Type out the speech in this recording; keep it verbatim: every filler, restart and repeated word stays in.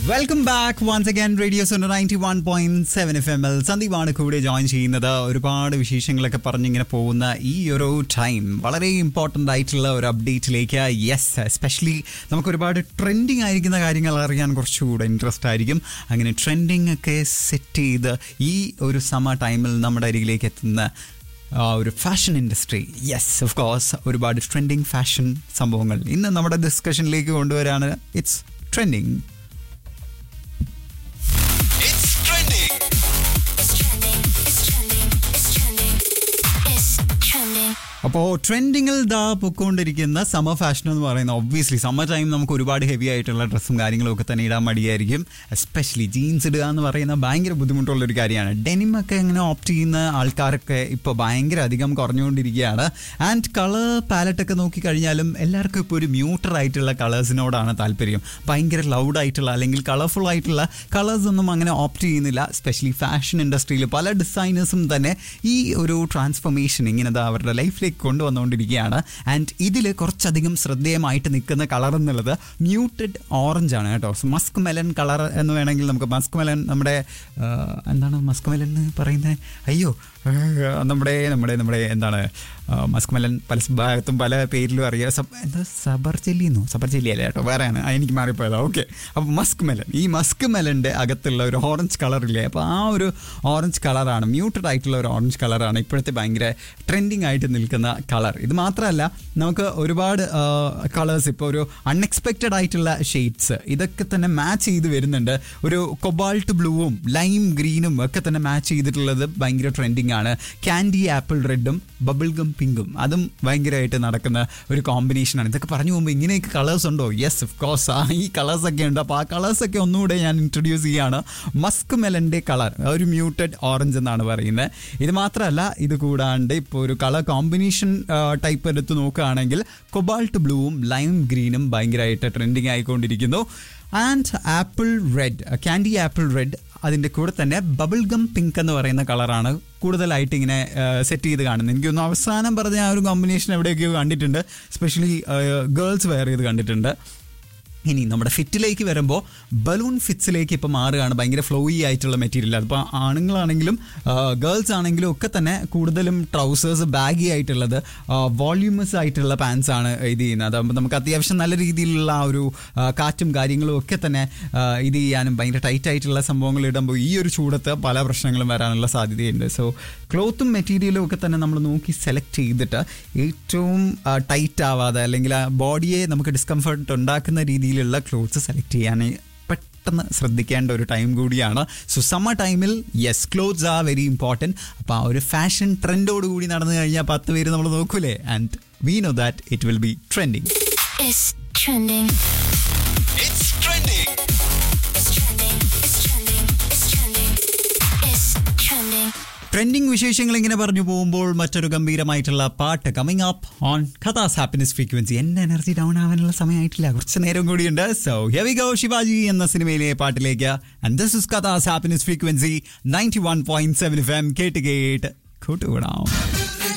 Welcome back once again radio Suno ninety one point seven F M L സന്ദീപാണ് കൂടെ join ചെയ്യുന്നത്. ഒരുപാട് വിശേഷങ്ങളൊക്കെ പറഞ്ഞിങ്ങനെ പോകുന്ന ഈ ഒരു ടൈം വളരെ ഇമ്പോർട്ടൻ്റ് ആയിട്ടുള്ള ഒരു അപ്ഡേറ്റിലേക്ക്. യെസ്, എസ്പെഷ്യലി നമുക്ക് ഒരുപാട് ട്രെൻഡിങ് ആയിരിക്കുന്ന കാര്യങ്ങൾ അറിയാൻ കുറച്ചുകൂടെ ഇൻട്രസ്റ്റ് ആയിരിക്കും. അങ്ങനെ ട്രെൻഡിങ് ഒക്കെ സെറ്റ് ചെയ്ത് ഈ ഒരു സമ്മർ ടൈമിൽ നമ്മുടെ അരികിലേക്ക് എത്തുന്ന ഒരു fashion industry. Yes, of course ഒരുപാട് ട്രെൻഡിങ് ഫാഷൻ സംഭവങ്ങൾ ഇന്ന് നമ്മുടെ ഡിസ്കഷനിലേക്ക് കൊണ്ടുവരാണ്. It's trending. അപ്പോൾ ട്രെൻഡിങ്ങിൽ ദാ പൊയ്ക്കൊണ്ടിരിക്കുന്ന സമ്മർ ഫാഷൻ എന്ന് പറയുന്നത് ഒബ്വിയസ്ലി സമ്മർ ടൈം നമുക്ക് ഒരുപാട് ഹെവി ആയിട്ടുള്ള ഡ്രസ്സും കാര്യങ്ങളും ഒക്കെ തന്നെ ഇടാൻ മടിയായിരിക്കും. എസ്പെഷ്യലി ജീൻസ് ഇടുക എന്ന് പറയുന്നത് ഭയങ്കര ബുദ്ധിമുട്ടുള്ളൊരു കാര്യമാണ്. ഡെനിമൊക്കെ ഇങ്ങനെ ഓപ്റ്റ് ചെയ്യുന്ന ആൾക്കാരൊക്കെ ഇപ്പോൾ ഭയങ്കര അധികം കുറഞ്ഞുകൊണ്ടിരിക്കുകയാണ്. ആൻഡ് കളർ പാലറ്റൊക്കെ നോക്കിക്കഴിഞ്ഞാലും എല്ലാവർക്കും ഇപ്പോൾ ഒരു മ്യൂട്ടർ ആയിട്ടുള്ള കളേഴ്സിനോടാണ് താല്പര്യം. ഭയങ്കര ലൗഡ് ആയിട്ടുള്ള അല്ലെങ്കിൽ കളർഫുൾ ആയിട്ടുള്ള കളേഴ്സ് ഒന്നും അങ്ങനെ ഓപ്റ്റ് ചെയ്യുന്നില്ല. എസ്പെഷ്യലി ഫാഷൻ ഇൻഡസ്ട്രിയിൽ പല ഡിസൈനേഴ്സും തന്നെ ഈ ഒരു ട്രാൻസ്ഫോർമേഷൻ ഇങ്ങനെ അവരുടെ ലൈഫിലേക്ക് കൊണ്ടുവന്നുകൊണ്ടിരിക്കുകയാണ്. ആൻഡ് ഇതിൽ കുറച്ചധികം ശ്രദ്ധേയമായിട്ട് നിൽക്കുന്ന കളർ എന്നുള്ളത് മ്യൂട്ടഡ് ഓറഞ്ച് ആണ് കേട്ടോ. മസ്ക് മെലൻ കളർ എന്ന് വേണമെങ്കിൽ നമുക്ക് മസ്ക് മെലൻ നമ്മുടെ എന്താണ് മസ്ക് മെലൻ എന്ന് പറയുന്നത്? അയ്യോ നമ്മുടെ നമ്മുടെ നമ്മുടെ എന്താണ് മസ്ക് മെലൻ പല ഭാഗത്തും പല പേരിലും അറിയാം. സബ് എന്താ സബർ ചെല്ലിന്നോ സബർ ചെല്ലി അല്ലേ കേട്ടോ, വേറെയാണ്, എനിക്ക് മാറിപ്പോയതാ. ഓക്കെ, അപ്പോൾ മസ്ക് മെലൻ, ഈ മസ്ക് മെലൻ്റെ അകത്തുള്ള ഒരു ഓറഞ്ച് കളറില്ലേ, അപ്പോൾ ആ ഒരു ഓറഞ്ച് കളറാണ്, മ്യൂട്ടഡ് ആയിട്ടുള്ള ഒരു ഓറഞ്ച് കളറാണ് ഇപ്പോഴത്തെ ഭയങ്കര ട്രെൻഡിങ് ആയിട്ട് നിൽക്കുന്ന കളർ. ഇത് മാത്രമല്ല നമുക്ക് ഒരുപാട് കളേഴ്സ് ഇപ്പോൾ ഒരു അൺഎക്സ്പെക്റ്റഡ് ആയിട്ടുള്ള ഷെയ്ഡ്സ് ഇതൊക്കെ തന്നെ മാച്ച് ചെയ്ത് വരുന്നുണ്ട്. ഒരു കൊബാൾട്ട് ബ്ലൂവും ലൈം ഗ്രീനും ഒക്കെ തന്നെ മാച്ച് ചെയ്തിട്ടുള്ളത് ഭയങ്കര ട്രെൻഡിങ് ആണ്. കാൻഡി ആപ്പിൾ റെഡും ബബിൾ ഗം പിങ്കും അതും ഭയങ്കരമായിട്ട് നടക്കുന്ന ഒരു കോമ്പിനേഷനാണ്. ഇതൊക്കെ പറഞ്ഞു പോകുമ്പോൾ ഇങ്ങനെയൊക്കെ കളേഴ്സ് ഉണ്ടോ? യെസ്, ഓഫ് കോഴ്സ് ആ ഈ കളേഴ്സൊക്കെ ഉണ്ട്. അപ്പോൾ ആ കളേഴ്സൊക്കെ ഒന്നുകൂടെ ഞാൻ ഇൻട്രൊഡ്യൂസ് ചെയ്യുകയാണ്. മസ്ക് മെലൻ്റെ കളർ ഒരു മ്യൂട്ടഡ് ഓറഞ്ച് എന്നാണ് പറയുന്നത്. ഇത് മാത്രമല്ല, ഇത് കൂടാണ്ട് ഇപ്പോൾ ഒരു കളർ കോമ്പിനേഷൻ ടൈപ്പ് എടുത്ത് നോക്കുകയാണെങ്കിൽ കൊബാൾട്ട് ബ്ലൂവും ലൈം ഗ്രീനും ഭയങ്കരമായിട്ട് trending ആയിക്കൊണ്ടിരിക്കുന്നു. And apple red, candy apple red, അതിൻ്റെ കൂടെ തന്നെ ബബിൾ ഗം പിങ്ക് എന്ന് പറയുന്ന കളറാണ് കൂടുതലായിട്ട് ഇങ്ങനെ സെറ്റ് ചെയ്ത് കാണുന്നത്. എനിക്കൊന്ന് അവസാനം പറഞ്ഞ ആ ഒരു കോമ്പിനേഷൻ എവിടെയൊക്കെയോ കണ്ടിട്ടുണ്ട്, എസ്പെഷ്യലി ഗേൾസ് വെയർ ചെയ്ത് കണ്ടിട്ടുണ്ട്. ഇനി നമ്മുടെ ഫിറ്റിലേക്ക് വരുമ്പോൾ ബലൂൺ ഫിറ്റ്സിലേക്ക് ഇപ്പോൾ മാറുകയാണ്. ഭയങ്കര ഫ്ലോയി ആയിട്ടുള്ള മെറ്റീരിയൽ. അതിപ്പോൾ ആണുങ്ങളാണെങ്കിലും ഗേൾസ് ആണെങ്കിലും ഒക്കെ തന്നെ കൂടുതലും ട്രൗസേഴ്സ് ബാഗി ആയിട്ടുള്ളത്, വോള്യൂമസ് ആയിട്ടുള്ള പാൻസ് ആണ് ഇത് ചെയ്യുന്നത്. അതാകുമ്പോൾ നമുക്ക് അത്യാവശ്യം നല്ല രീതിയിലുള്ള ആ ഒരു കാറ്റും കാര്യങ്ങളും ഒക്കെ തന്നെ ഇത് ചെയ്യാനും ഭയങ്കര ടൈറ്റ് ആയിട്ടുള്ള സംഭവങ്ങൾ ഇടുമ്പോൾ ഈ ഒരു ചൂടത്ത് പല പ്രശ്നങ്ങളും വരാനുള്ള സാധ്യതയുണ്ട്. സോ ക്ലോത്തും മെറ്റീരിയലും ഒക്കെ തന്നെ നമ്മൾ നോക്കി സെലക്ട് ചെയ്തിട്ട് ഏറ്റവും ടൈറ്റ് ആവാതെ അല്ലെങ്കിൽ ആ ബോഡിയെ നമുക്ക് ഡിസ്കംഫർട്ട് ഉണ്ടാക്കുന്ന രീതിയിൽ ുള്ള ക്ലോത്ത്സ് സെലക്ട് ചെയ്യാൻ പെട്ടെന്ന് ശ്രദ്ധിക്കേണ്ട ഒരു ടൈം കൂടിയാണ്. സോ സമ്മർ ടൈമിൽ yes, clothes are very important. അപ്പോൾ ആ ഒരു ഫാഷൻ ട്രെൻഡോട് കൂടി നടന്നു കഴിഞ്ഞാൽ പത്ത് പേര് നമ്മൾ നോക്കൂലേ. And we know that it will be trending. Trending വിശേഷങ്ങൾ ഇങ്ങനെ പറഞ്ഞു പോകുമ്പോൾ മറ്റൊരു ഗംഭീരമായിട്ടുള്ള പാട്ട് coming up on കഥാസ് happiness frequency. എൻ്റെ എനർജി ഡൗൺ ആവാനുള്ള സമയമായിട്ടില്ല, കുറച്ച് നേരം കൂടിയുണ്ട്. So here we go, Shivaji എന്ന സിനിമയിലെ പാട്ടിലേക്ക്. And this is കഥാസ് happiness frequency ninety one point seven F M. കേട്ട് കേട്ട് കൂട്ടുകൂടാം.